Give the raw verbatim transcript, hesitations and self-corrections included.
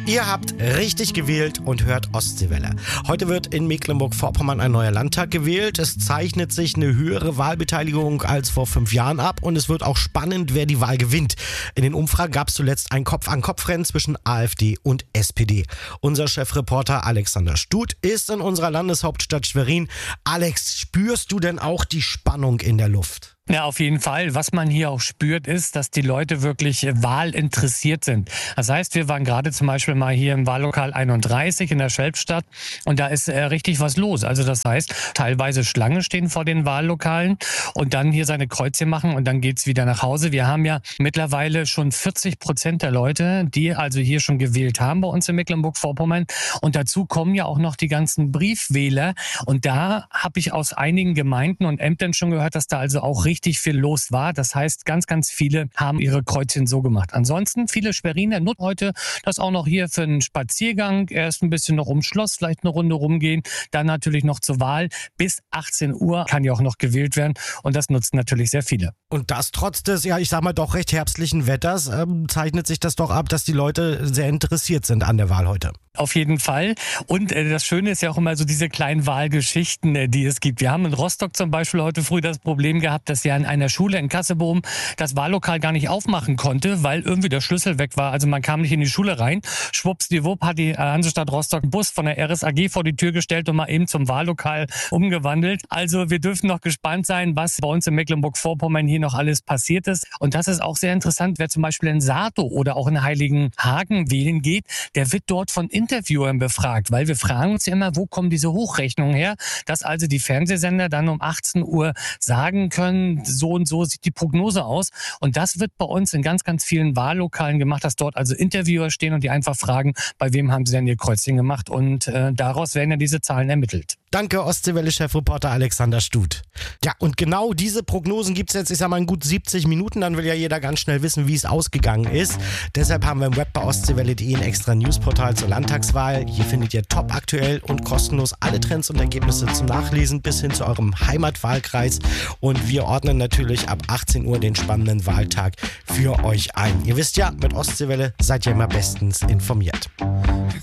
Ihr habt richtig gewählt und hört Ostseewelle. Heute wird in Mecklenburg-Vorpommern ein neuer Landtag gewählt. Es zeichnet sich eine höhere Wahlbeteiligung als vor fünf Jahren ab und es wird auch spannend, wer die Wahl gewinnt. In den Umfragen gab es zuletzt ein Kopf-an-Kopf-Rennen zwischen AfD und S P D. Unser Chefreporter Alexander Stut ist in unserer Landeshauptstadt Schwerin. Alex, spürst du denn auch die Spannung in der Luft? Ja, auf jeden Fall. Was man hier auch spürt, ist, dass die Leute wirklich wahlinteressiert sind. Das heißt, wir waren gerade zum Beispiel mal hier im Wahllokal einunddreißig in der Schwelbstadt und da ist äh, richtig was los. Also das heißt, teilweise Schlange stehen vor den Wahllokalen und dann hier seine Kreuzchen machen und dann geht's wieder nach Hause. Wir haben ja mittlerweile schon vierzig Prozent der Leute, die also hier schon gewählt haben bei uns in Mecklenburg-Vorpommern. Und dazu kommen ja auch noch die ganzen Briefwähler. Und da habe ich aus einigen Gemeinden und Ämtern schon gehört, dass da also auch richtig richtig viel los war. Das heißt, ganz, ganz viele haben ihre Kreuzchen so gemacht. Ansonsten, viele Schweriner nutzen heute das auch noch hier für einen Spaziergang. Erst ein bisschen noch ums Schloss, vielleicht eine Runde rumgehen. Dann natürlich noch zur Wahl. Bis achtzehn Uhr kann ja auch noch gewählt werden. Und das nutzen natürlich sehr viele. Und das trotz des, ja, ich sag mal, doch recht herbstlichen Wetters, ähm, zeichnet sich das doch ab, dass die Leute sehr interessiert sind an der Wahl heute. Auf jeden Fall. Und äh, das Schöne ist ja auch immer so diese kleinen Wahlgeschichten, äh, die es gibt. Wir haben in Rostock zum Beispiel heute früh das Problem gehabt, dass ja in einer Schule in Kassebohm das Wahllokal gar nicht aufmachen konnte, weil irgendwie der Schlüssel weg war. Also man kam nicht in die Schule rein. Schwuppsdiwupp hat die Hansestadt Rostock einen Bus von der R S A G vor die Tür gestellt und mal eben zum Wahllokal umgewandelt. Also wir dürfen noch gespannt sein, was bei uns in Mecklenburg-Vorpommern hier noch alles passiert ist. Und das ist auch sehr interessant, wer zum Beispiel in Sato oder auch in Heiligenhagen wählen geht, der wird dort von Interviewern befragt, weil wir fragen uns ja immer, wo kommen diese Hochrechnungen her, dass also die Fernsehsender dann um achtzehn Uhr sagen können, so und so sieht die Prognose aus. Und das wird bei uns in ganz, ganz vielen Wahllokalen gemacht, dass dort also Interviewer stehen und die einfach fragen, bei wem haben sie denn ihr Kreuzchen gemacht und äh, daraus werden ja diese Zahlen ermittelt. Danke, Ostseewelle-Chefreporter Alexander Stut. Ja, und genau diese Prognosen gibt es jetzt, ich sag mal, in gut siebzig Minuten. Dann will ja jeder ganz schnell wissen, wie es ausgegangen ist. Deshalb haben wir im Web bei ostseewelle punkt de ein extra Newsportal zur Landtagswahl. Hier findet ihr top aktuell und kostenlos alle Trends und Ergebnisse zum Nachlesen bis hin zu eurem Heimatwahlkreis. Und wir ordnen natürlich ab achtzehn Uhr den spannenden Wahltag für euch ein. Ihr wisst ja, mit Ostseewelle seid ihr immer bestens informiert.